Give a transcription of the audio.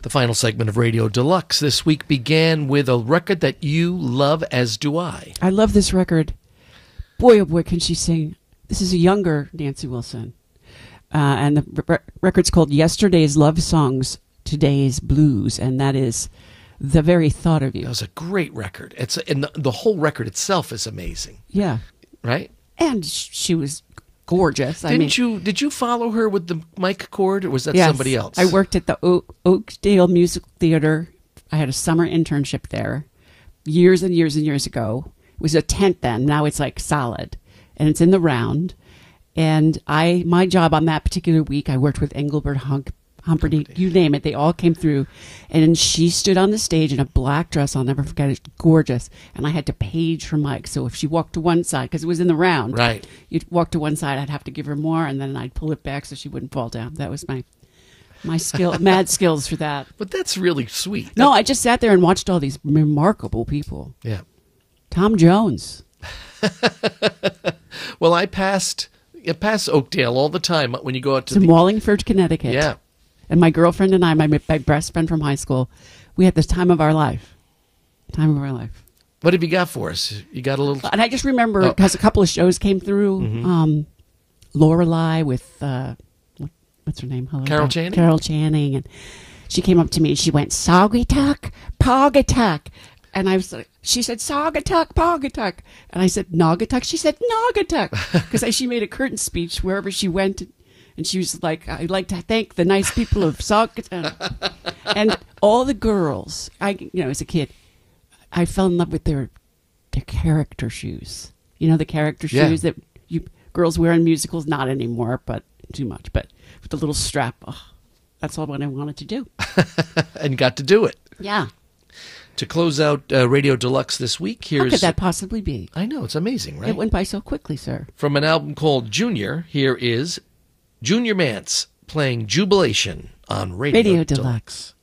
The final segment of Radio Deluxe this week began with a record that you love, as do I. I love this record. Boy, oh boy, can she sing. This is a younger Nancy Wilson. And the record's called Yesterday's Love Songs, Today's Blues. And that is the very thought of you. It was a great record. And the whole record itself is amazing. Yeah. Right? And she was gorgeous. Did you follow her with the mic cord, or was that somebody else? I worked at the Oakdale Music Theater. I had a summer internship there years and years and years ago. It was a tent then. Now it's like solid. And it's in the round. And my job on that particular week, I worked with Engelbert Humperdinck, you name it. They all came through. And she stood on the stage in a black dress. I'll never forget it. Gorgeous. And I had to page her mic. So if she walked to one side, because it was in the round. Right. You'd walk to one side, I'd have to give her more, and then I'd pull it back so she wouldn't fall down. That was my skill, mad skills for that. But that's really sweet. No, I just sat there and watched all these remarkable people. Yeah. Tom Jones. Well, I pass Oakdale all the time when you go out to in Wallingford, Connecticut. Yeah. And my girlfriend and I, my best friend from high school, we had the time of our life. Time of our life. What have you got for us? You got a little... And I just remember, because a couple of shows came through, Lorelei with, what's her name? Hello, Carol Channing? Carol Channing. And she came up to me and she went, Saugatuck, Pawgatuck. And I was like, she said, Saugatuck, Pawgatuck. And I said, Naugatuck. She said, Naugatuck. Because she made a curtain speech wherever she went. And she was like, I'd like to thank the nice people of Saugatuck. And all the girls, as a kid, I fell in love with their character shoes. You know, the character shoes that girls wear in musicals? Not anymore, but too much. But with the little strap, that's all what I wanted to do. And got to do it. Yeah. To close out Radio Deluxe this week, here's... How could that possibly be? I know, it's amazing, right? It went by so quickly, sir. From an album called Junior, here is Junior Mance playing Jubilation on Radio Deluxe.